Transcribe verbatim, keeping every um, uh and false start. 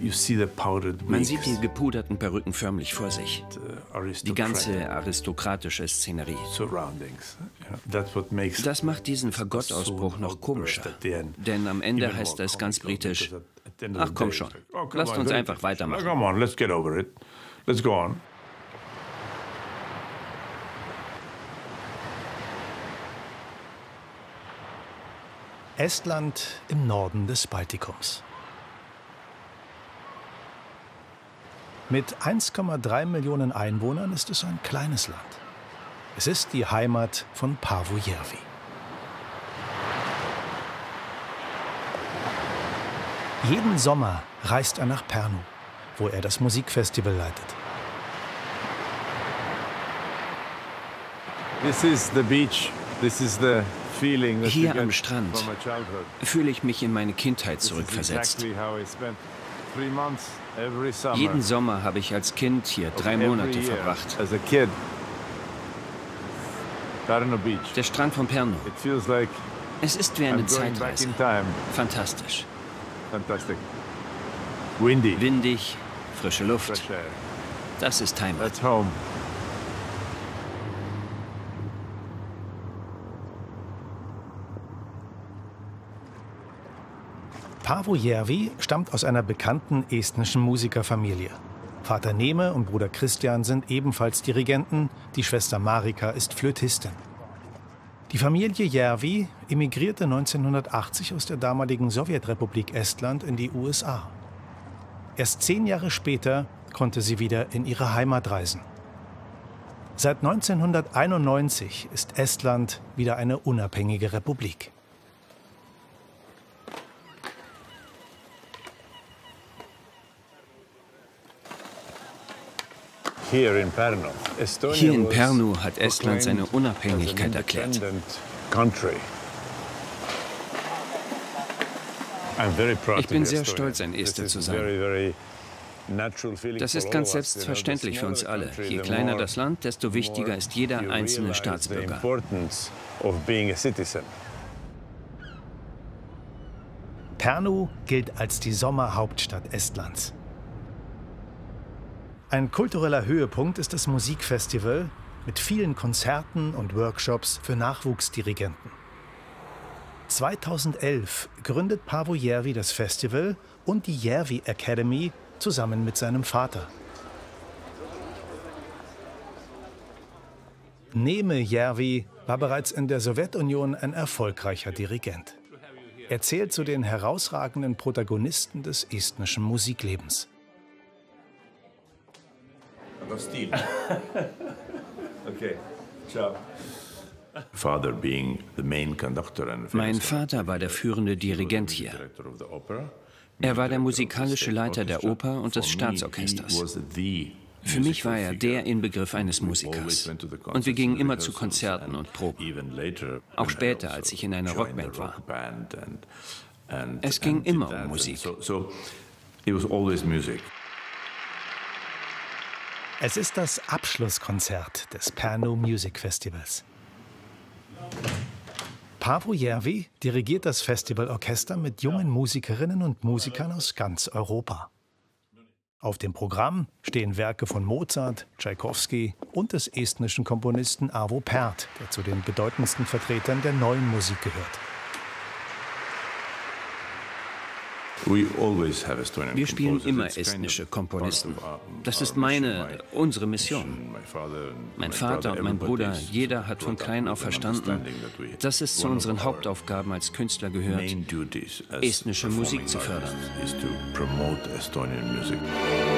Man sieht die gepuderten Perücken förmlich vor sich. Die ganze aristokratische Szenerie. Das macht diesen Fagottausbruch noch komischer. Denn am Ende heißt es ganz britisch: Ach komm schon, lasst uns einfach weitermachen. Estland im Norden des Baltikums. Mit eins Komma drei Millionen Einwohnern ist es ein kleines Land. Es ist die Heimat von Paavo Järvi. Jeden Sommer reist er nach Pärnu, wo er das Musikfestival leitet. This is the beach. This is the feeling that Hier am Strand fühle ich mich in meine Kindheit zurückversetzt. Jeden Sommer habe ich als Kind hier drei Monate verbracht. Der Strand von Pärnu. Es ist wie eine Zeitreise. Fantastisch. Windig, frische Luft. Das ist Heimat. Paavo Järvi stammt aus einer bekannten estnischen Musikerfamilie. Vater Neeme und Bruder Christian sind ebenfalls Dirigenten, die Schwester Marika ist Flötistin. Die Familie Järvi emigrierte neunzehnhundertachtzig aus der damaligen Sowjetrepublik Estland in die U S A. Erst zehn Jahre später konnte sie wieder in ihre Heimat reisen. Seit neunzehnhunderteinundneunzig ist Estland wieder eine unabhängige Republik. Hier in Pärnu hat Estland seine Unabhängigkeit erklärt. Ich bin sehr stolz, ein Ester zu sein. Das ist ganz selbstverständlich für uns alle. Je kleiner das Land, desto wichtiger ist jeder einzelne Staatsbürger. Pärnu gilt als die Sommerhauptstadt Estlands. Ein kultureller Höhepunkt ist das Musikfestival mit vielen Konzerten und Workshops für Nachwuchsdirigenten. zweitausendelf gründet Paavo Järvi das Festival und die Järvi Academy zusammen mit seinem Vater. Neeme Järvi war bereits in der Sowjetunion ein erfolgreicher Dirigent. Er zählt zu den herausragenden Protagonisten des estnischen Musiklebens. Okay. Ciao. Mein Vater war der führende Dirigent hier. Er war der musikalische Leiter der Oper und des Staatsorchesters. Für mich war er der Inbegriff eines Musikers. Und wir gingen immer zu Konzerten und Proben. Auch später, als ich in einer Rockband war. Es ging immer um Musik. Es ist das Abschlusskonzert des Pärnu Music Festivals. Paavo Järvi dirigiert das Festivalorchester mit jungen Musikerinnen und Musikern aus ganz Europa. Auf dem Programm stehen Werke von Mozart, Tschaikowski und des estnischen Komponisten Arvo Pärt, der zu den bedeutendsten Vertretern der neuen Musik gehört. Wir spielen immer estnische Komponisten. Das ist meine, unsere Mission. Mein Vater und mein Bruder, jeder hat von klein auf verstanden, dass es zu unseren Hauptaufgaben als Künstler gehört, estnische Musik zu fördern.